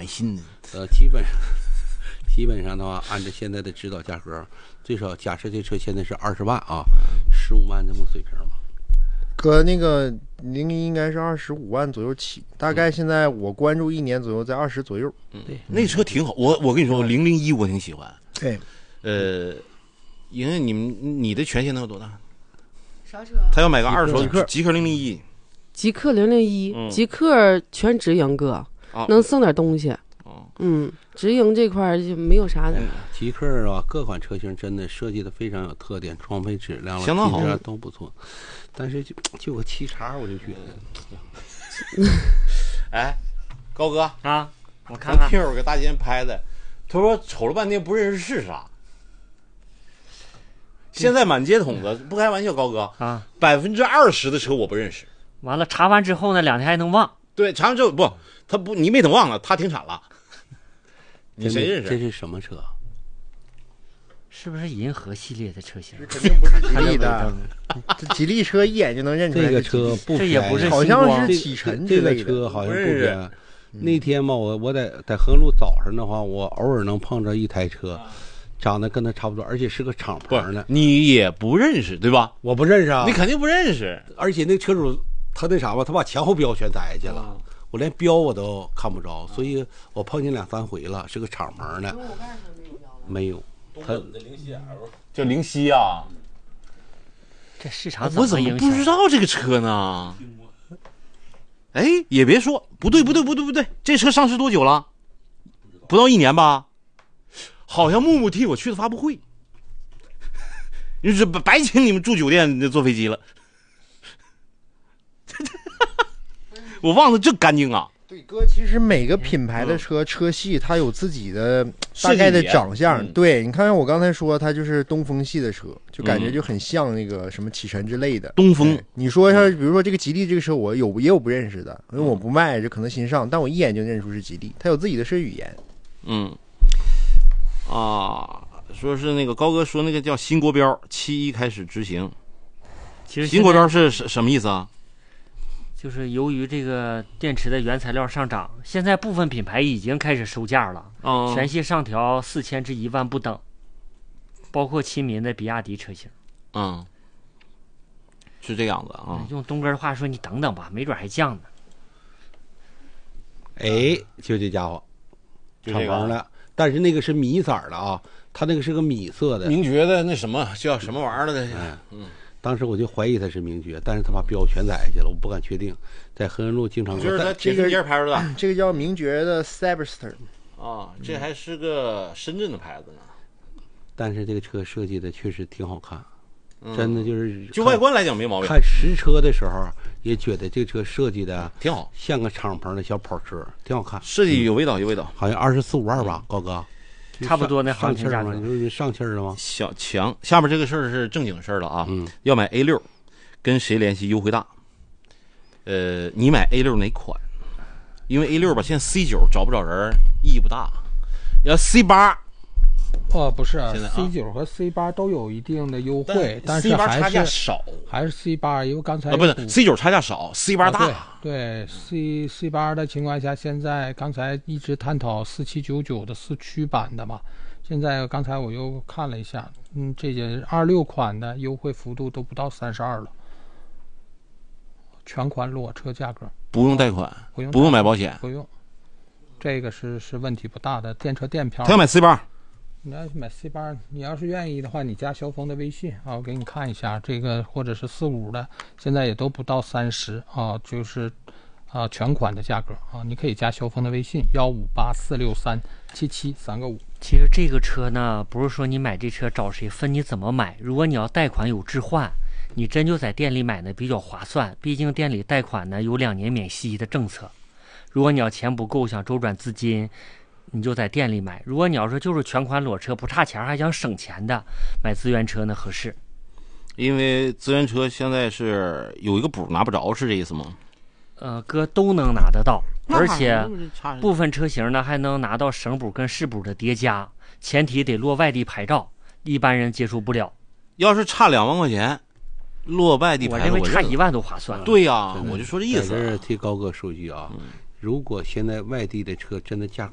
买新的。 基本上的话，按照现在的指导价格，最少假设这车现在是20万啊，15万这么水平嘛。 哥，那个01应该是25万左右起，大概现在我关注1年左右在20左右。 对，那车挺好，我跟你说，001我挺喜欢。 对， 因为你的权限能有多大？ 啥车？ 他要买个二手极客001。 极客001，极客全直营哥，能剩点东西。直营这块就没有啥的。 极客啊，各款车型真的设计的非常有特点，装配质量、 相当好， 品质都不错。但是就个7叉，我就觉得。 哎，高哥啊，我看看。 听友给大姐拍的，他说瞅了半天不认识是啥。现在满街捅的，不开玩笑，高哥啊，20%的车我不认识。 完了，查完之后呢，2天还能忘。 对，查完之后不，你没等忘了，他停产了。你谁认识？ 这是什么车？ 是不是银河系列的车型？ 肯定不是吉利的。这吉利车一眼就能认出来。 这个车不便宜， 这也不是好像是启辰之类的。 这个车好像不便宜。那天嘛，我在河路早上的话，我偶尔能碰着一台车，长得跟他差不多，而且是个敞篷的。 你也不认识对吧？ 我不认识啊， 你肯定不认识。 而且那车主他那啥吧，他把前后标全摘下去了。我连标我都看不着，所以我碰见2、3回了，是个敞篷的，没有。他叫07啊， 这市场我怎么不知道这个车呢？哎，也别说，不对，这车上市多久了？不到1年吧？好像木木替我去的发布会，你说白请你们住酒店坐飞机了。我忘了这干净啊！ 对哥，其实每个品牌的车系它有自己的大概的长相。对，你看看我刚才说，它就是东风系的车，就感觉就很像那个什么启辰之类的。 东风，你说它，比如说这个吉利这个车，我也有不认识的，因为我不卖，这可能新上，但我一眼就认出是吉利，它有自己的设计语言。 说是那个高哥说那个叫新国标，7.1开始执行。 其实新国标是什么意思啊？ 就是由于这个电池的原材料上涨，现在部分品牌已经开始收价了，全系上调4000至1万不等，包括亲民的比亚迪车型。 是这样子啊。 用东哥的话说，你等等吧，没准还降呢。 哎，就这家伙，敞篷的，但是那个是米色的啊，它那个是个米色的。 名爵的那什么叫什么玩意儿的？ 当时我就怀疑他是名爵，但是他把标全摘下去了，我不敢确定。在河源路经常就是他铁丝节牌子的， 这个叫名爵的 Cyberster 这还是个深圳的牌子呢。 但是这个车设计的确实挺好看，真的就外观来讲没毛病。 看实车的时候也觉得这个车设计的挺好， 像个敞篷的小跑车，挺好看， 设计有味道， 好像24、5万吧，高哥。 差不多那上气儿吗？就是上气儿了吗？ 小强，下面这个事儿是正经事儿了啊。要买 A6，跟谁联系优惠大？你买 A6 哪款？因为 A6 吧，现在 C9 找不着人，意义不大。要 C8。 不是，C9 和 C8 都有一定的优惠，但是 C8 差价少， 还是 C8，因为刚才不是 C9 差价少 ，C8 大。 对 C8 的情况下，现在刚才一直探讨4799的4驱版的嘛，现在刚才我又看了一下，这些26款的优惠幅度都不到32了，全款裸车价格， 不用贷款，不用买保险， 不用，这个是问题不大的，电车电票。 他要买 C8。 你要买 C8， 你要是愿意的话，你加肖峰的微信啊，我给你看一下这个，或者是45的，现在也都不到30啊，就是全款的价格啊，你可以加肖峰的微信158463773个5。 其实这个车呢，不是说你买这车找谁分你怎么买，如果你要贷款有置换，你真就在店里买呢比较划算，毕竟店里贷款呢有2年免息的政策。如果你要钱不够想周转资金，你就在店里买。如果你要说就是全款裸车不差钱还想省钱的，买资源车呢合适。 因为资源车现在是有一个补拿不着，是这意思吗？ 哥都能拿得到，而且部分车型呢还能拿到省补跟市补的叠加，前提得落外地牌照，一般人接受不了。 要是差2万块钱落外地牌照， 我认为差1万都划算了。 对呀，我就说这意思。 在这替高哥说句啊，如果现在外地的车真的价格